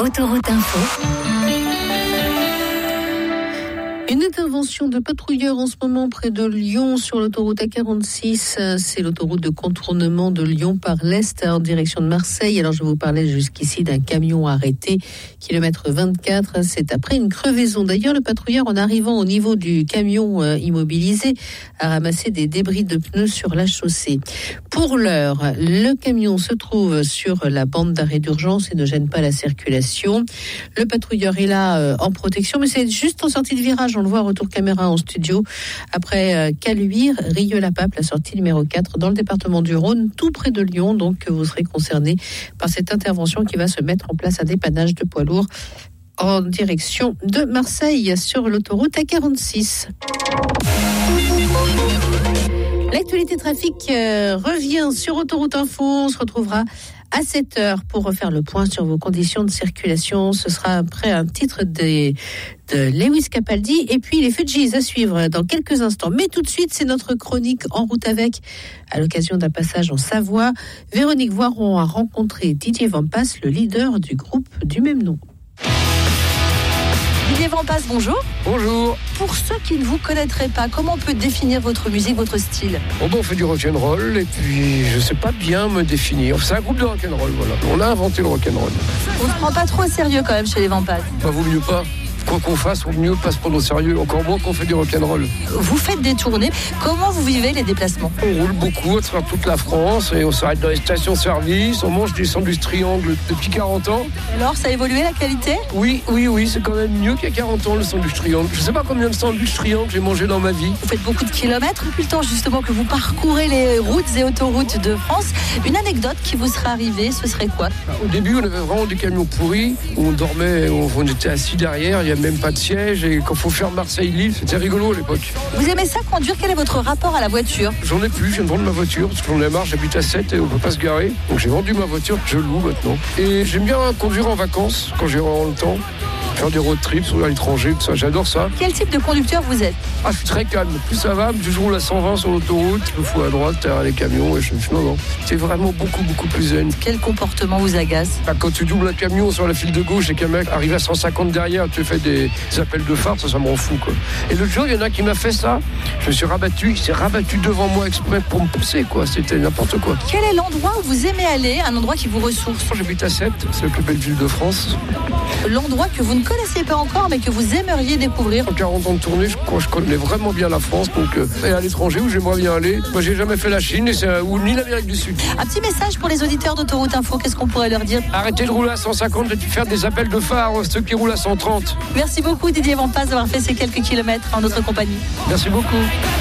Autoroute Info. Une intervention de patrouilleurs en ce moment près de Lyon sur l'autoroute A46. C'est l'autoroute de contournement de Lyon par l'Est en direction de Marseille. Alors je vous parlais jusqu'ici d'un camion arrêté, kilomètre 24. C'est après une crevaison. D'ailleurs, le patrouilleur, en arrivant au niveau du camion immobilisé, a ramassé des débris de pneus sur la chaussée. Pour l'heure, le camion se trouve sur la bande d'arrêt d'urgence et ne gêne pas la circulation. Le patrouilleur est là en protection, mais c'est juste en sortie de virage. On le voit, retour caméra en studio, après Caluire, Rieux-la-Pape, la sortie numéro 4 dans le département du Rhône, tout près de Lyon. Donc vous serez concerné par cette intervention qui va se mettre en place à dépannage de poids lourds en direction de Marseille sur l'autoroute A46. L'actualité trafic revient sur Autoroute Info. On se retrouvera à 7h pour refaire le point sur vos conditions de circulation. Ce sera après un titre de Lewis Capaldi et puis les Fudgies à suivre dans quelques instants. Mais tout de suite, c'est notre chronique En route avec. À l'occasion d'un passage en Savoie, Véronique Voiron a rencontré Didier Vampas, le leader du groupe du même nom. Didier Vampas, bonjour. Bonjour. Pour ceux qui ne vous connaîtraient pas, comment on peut définir votre musique, votre style ? On fait du rock'n'roll et puis je sais pas bien me définir. C'est un groupe de rock'n'roll, voilà. On a inventé le rock'n'roll. On ne se prend pas trop au sérieux quand même chez les Vampas. Vaut mieux pas. Quoi qu'on fasse, vaut mieux pas se prendre au sérieux. Encore moins qu'on fait du rock'n'roll. Vous faites des tournées. Comment vous vivez les déplacements ? On roule beaucoup à travers toute la France et on s'arrête dans les stations-service. On mange du sandwich triangle depuis 40 ans. Alors, ça a évolué la qualité ? Oui, c'est quand même mieux qu'il y a 40 ans le sandwich triangle. Je sais pas combien de sandwich triangle j'ai mangé dans ma vie. Vous faites beaucoup de kilomètres depuis le temps justement que vous parcourez les routes et autoroutes de France. Une anecdote qui vous serait arrivée, ce serait quoi ? Au début, on avait vraiment des camions pourris où on dormait, on était assis derrière. Il n'y a même pas de siège et quand il faut faire Marseille-Lille, c'était rigolo à l'époque. Vous aimez ça conduire ? Quel est votre rapport à la voiture ? J'en ai plus, je viens de vendre ma voiture parce que j'en ai marre, j'habite à 7 et on peut pas se garer. Donc j'ai vendu ma voiture, je loue maintenant. Et j'aime bien conduire en vacances quand j'ai vraiment le temps. Faire des road trips à l'étranger, tout ça, j'adore ça. Quel type de conducteur vous êtes ? Je suis très calme. Plus ça va, plus je roule à 120 sur l'autoroute, je me fous à droite, derrière les camions et non. C'est vraiment beaucoup plus zen. Quel comportement vous agace ? Quand tu doubles un camion sur la file de gauche et qu'un mec arrive à 150 derrière, tu fais des appels de phare, ça m'en fout quoi. Et l'autre jour, il y en a qui m'a fait ça. Je me suis rabattu, il s'est rabattu devant moi exprès pour me pousser quoi. C'était n'importe quoi. Quel est l'endroit où vous aimez aller, un endroit qui vous ressource ? J'habite à 7, c'est la plus belle ville de France. L'endroit que vous ne connaissez pas encore mais que vous aimeriez découvrir ? En 40 ans de tournée, je connais vraiment bien la France, donc et à l'étranger où j'aimerais bien aller. Moi, j'ai jamais fait la Chine ou ni l'Amérique du Sud. Un petit message pour les auditeurs d'Autoroute Info, qu'est-ce qu'on pourrait leur dire ? Arrêtez de rouler à 150 et de faire des appels de phare, ceux qui roulent à 130. Merci beaucoup Didier Vampas d'avoir fait ces quelques kilomètres en notre compagnie. Merci beaucoup.